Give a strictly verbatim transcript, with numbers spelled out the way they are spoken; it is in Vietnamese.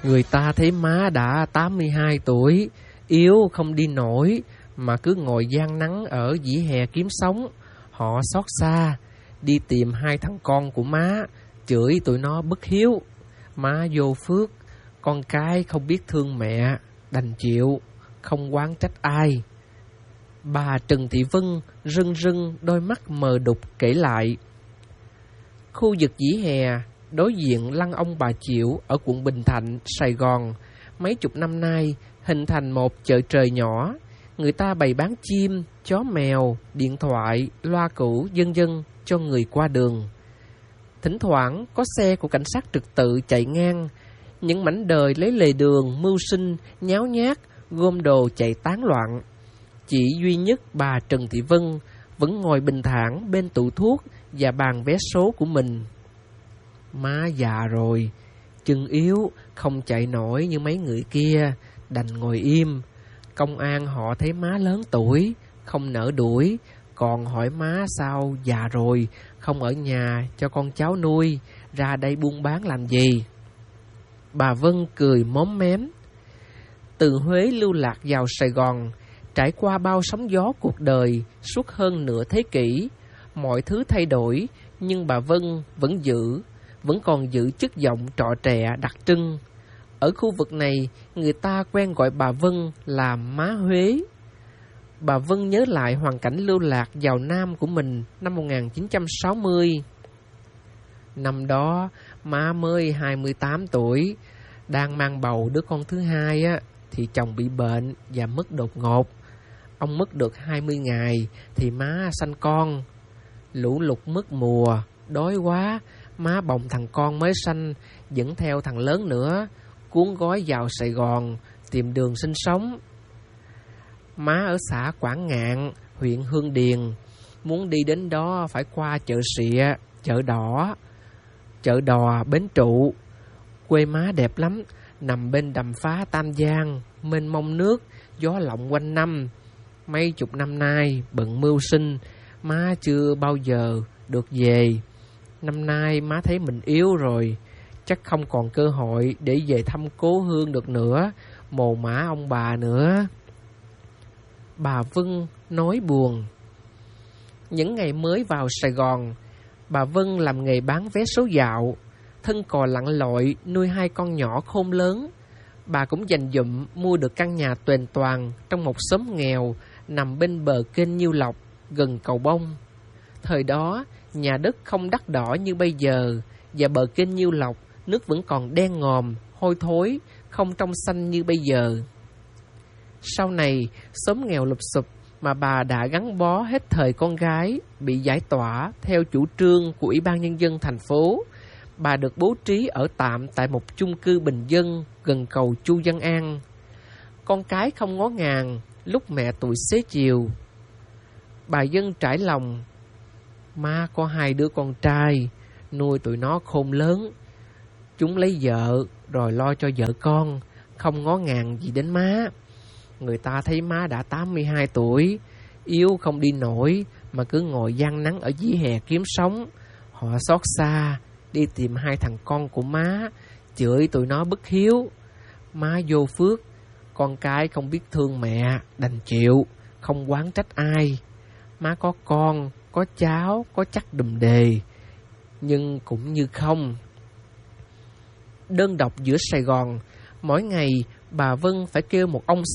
Người ta thấy má đã tám mươi hai tuổi, yếu không đi nổi, mà cứ ngồi gian nắng ở vỉa hè kiếm sống. Họ xót xa, đi tìm hai thằng con của má, chửi tụi nó bất hiếu. Má vô phước, con cái không biết thương mẹ, đành chịu, không oán trách ai. Bà Trần Thị Vân rưng rưng đôi mắt mờ đục kể lại. Khu vực vỉa hè đối diện Lăng Ông Bà Triệu ở quận Bình Thạnh, Sài Gòn, mấy chục năm nay hình thành một chợ trời nhỏ. Người ta bày bán chim, chó mèo, điện thoại, loa cũ, vân vân cho người qua đường. Thỉnh thoảng có xe của cảnh sát trật tự chạy ngang. Những mảnh đời lấy lề đường, mưu sinh, nháo nhác, gom đồ chạy tán loạn. Chỉ duy nhất bà Trần Thị Vân vẫn ngồi bình thản bên tủ thuốc và bàn vé số của mình. Má già rồi, chân yếu, không chạy nổi như mấy người kia, đành ngồi im. Công an họ thấy má lớn tuổi, không nỡ đuổi, còn hỏi má sao già rồi, không ở nhà cho con cháu nuôi, ra đây buôn bán làm gì? Bà Vân cười móm mém. Từ Huế lưu lạc vào Sài Gòn, trải qua bao sóng gió cuộc đời suốt hơn nửa thế kỷ, mọi thứ thay đổi, nhưng bà Vân vẫn giữ, vẫn còn giữ chất giọng trọ trẻ đặc trưng. Ở khu vực này, người ta quen gọi bà Vân là má Huế. Bà Vân nhớ lại hoàn cảnh lưu lạc vào Nam của mình năm một nghìn chín trăm sáu mươi. Năm đó, má mới hai mươi tám tuổi, đang mang bầu đứa con thứ hai á, thì chồng bị bệnh và mất đột ngột. Ông mất được hai mươi ngày thì má sanh con. Lũ lụt mất mùa, đói quá, má bồng thằng con mới sanh, dẫn theo thằng lớn nữa, cuốn gói vào Sài Gòn, tìm đường sinh sống. Má ở xã Quảng Ngạn, huyện Hương Điền. Muốn đi đến đó phải qua chợ Sịa, chợ Đỏ, chợ Đò, Bến Trụ. Quê má đẹp lắm, nằm bên đầm phá Tam Giang, mênh mông nước, gió lộng quanh năm. Mấy chục năm nay bận mưu sinh, má chưa bao giờ được về. Năm nay má thấy mình yếu rồi, chắc không còn cơ hội để về thăm cố hương được nữa, mồ mả ông bà nữa. Bà Vân nói buồn. Những ngày mới vào Sài Gòn, bà Vân làm nghề bán vé số dạo, thân cò lặn lội nuôi hai con nhỏ khôn lớn. Bà cũng dành dụm mua được căn nhà tuềnh toàng trong một xóm nghèo nằm bên bờ kênh Nhiêu Lộc, gần cầu Bông. Thời đó, nhà đất không đắt đỏ như bây giờ, và bờ kênh Nhiêu Lộc nước vẫn còn đen ngòm, hôi thối, không trong xanh như bây giờ. Sau này, xóm nghèo lụp xụp mà bà đã gắn bó hết thời con gái bị giải tỏa theo chủ trương của Ủy ban Nhân dân thành phố. Bà được bố trí ở tạm tại một chung cư bình dân gần cầu Chu Văn An. Con cái không ngó ngàng lúc mẹ tuổi xế chiều. Bà Vân trải lòng. Má có hai đứa con trai, nuôi tụi nó khôn lớn. Chúng lấy vợ rồi lo cho vợ con, không ngó ngàng gì đến má. Người ta thấy má đã tám mươi hai tuổi, yếu không đi nổi, mà cứ ngồi gian nắng ở vỉa hè kiếm sống. Họ xót xa, đi tìm hai thằng con của má, chửi tụi nó bất hiếu. Má vô phước, con cái không biết thương mẹ, đành chịu, không oán trách ai. Má có con, có cháu, có chắc đùm đề, nhưng cũng như không. Đơn độc giữa Sài Gòn, mỗi ngày bà Vân phải kêu một ông